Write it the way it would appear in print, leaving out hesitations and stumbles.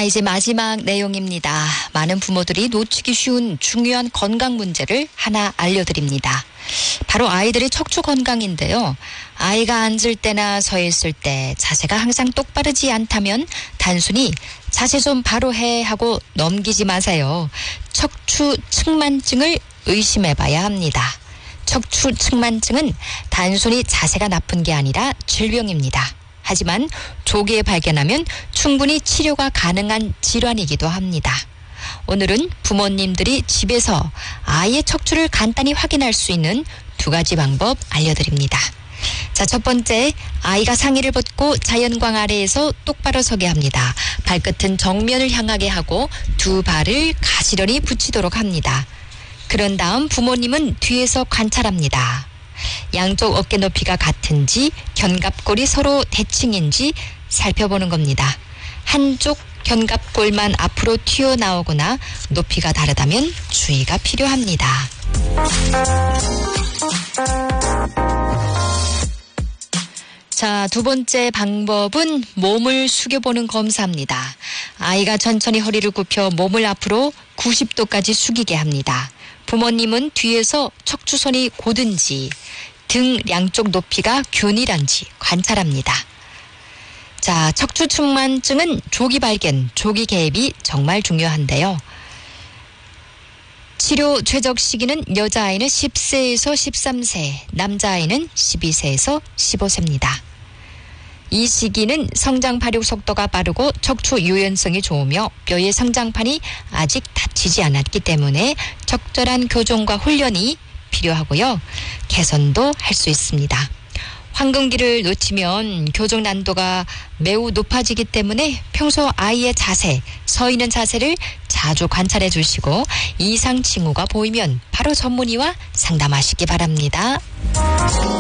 자, 이제 마지막 내용입니다. 많은 부모들이 놓치기 쉬운 중요한 건강 문제를 하나 알려드립니다. 바로 아이들의 척추 건강인데요. 아이가 앉을 때나 서 있을 때 자세가 항상 똑바르지 않다면 단순히 자세 좀 바로 해 하고 넘기지 마세요. 척추 측만증을 의심해봐야 합니다. 척추 측만증은 단순히 자세가 나쁜 게 아니라 질병입니다. 하지만 조기에 발견하면 충분히 치료가 가능한 질환이기도 합니다. 오늘은 부모님들이 집에서 아이의 척추를 간단히 확인할 수 있는 2가지 방법 알려드립니다. 자, 첫 번째, 아이가 상의를 벗고 자연광 아래에서 똑바로 서게 합니다. 발끝은 정면을 향하게 하고 2발을 가지런히 붙이도록 합니다. 그런 다음 부모님은 뒤에서 관찰합니다. 양쪽 어깨 높이가 같은지 견갑골이 서로 대칭인지 살펴보는 겁니다. 한쪽 견갑골만 앞으로 튀어나오거나 높이가 다르다면 주의가 필요합니다. 자, 2번째 방법은 몸을 숙여보는 검사입니다. 아이가 천천히 허리를 굽혀 몸을 앞으로 90도까지 숙이게 합니다. 부모님은 뒤에서 척추선이 고든지 등 양쪽 높이가 균일한지 관찰합니다. 자, 척추 측만증은 조기 발견, 조기 개입이 정말 중요한데요. 치료 최적 시기는 여자아이는 10세에서 13세, 남자아이는 12세에서 15세입니다. 이 시기는 성장 발육 속도가 빠르고 척추 유연성이 좋으며 뼈의 성장판이 아직 닫히지 않았기 때문에 적절한 교정과 훈련이 필요하고요. 개선도 할 수 있습니다. 황금기를 놓치면 교정 난도가 매우 높아지기 때문에 평소 아이의 자세, 서 있는 자세를 자주 관찰해 주시고 이상 징후가 보이면 바로 전문의와 상담하시기 바랍니다.